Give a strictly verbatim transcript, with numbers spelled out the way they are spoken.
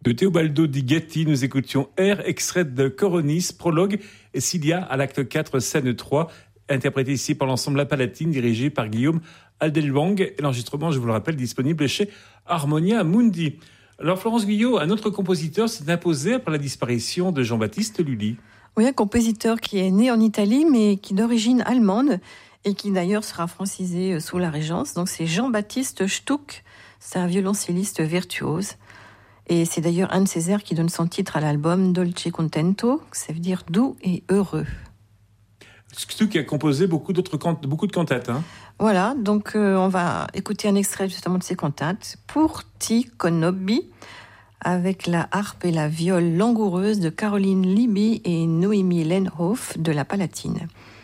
De Teobaldo di Gatti, nous écoutions Air, extrait de Coronis, prologue, et Cilia à l'acte quatre, scène trois, interprété ici par l'ensemble La Palatine, dirigé par Guillaume Aldelwang. Et l'enregistrement, je vous le rappelle, disponible chez Harmonia Mundi. Alors Florence Guyot, un autre compositeur s'est imposé après la disparition de Jean-Baptiste Lully. Oui, un compositeur qui est né en Italie, mais qui est d'origine allemande, et qui d'ailleurs sera francisé sous la Régence. Donc c'est Jean-Baptiste Stuck, c'est un violoncelliste virtuose. Et c'est d'ailleurs un de ses airs qui donne son titre à l'album Dolce Contento, ça veut dire doux et heureux. Stuck a composé beaucoup, d'autres can- beaucoup de cantates. Hein. Voilà, donc euh, on va écouter un extrait justement de ses cantates, Pour ti conobbi, avec la harpe et la viole langoureuse de Caroline Libby et Noémie Lenhoff de La Palatine.